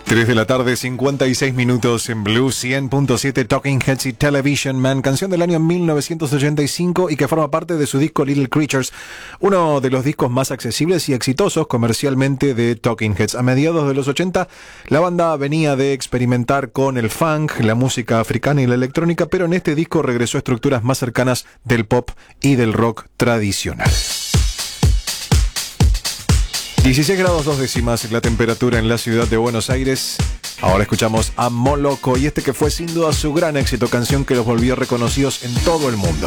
3 de la tarde, 56 minutos en Blue 100.7, Talking Heads y Television Man, canción del año 1985 y que forma parte de su disco Little Creatures, uno de los discos más accesibles y exitosos comercialmente de Talking Heads. A mediados de los 80, la banda venía de experimentar con el funk, la música africana y la electrónica, pero en este disco regresó a estructuras más cercanas del pop y del rock tradicional. 16 grados 2 décimas la temperatura en la ciudad de Buenos Aires. Ahora escuchamos a Moloko y este que fue sin duda su gran éxito, canción que los volvió reconocidos en todo el mundo.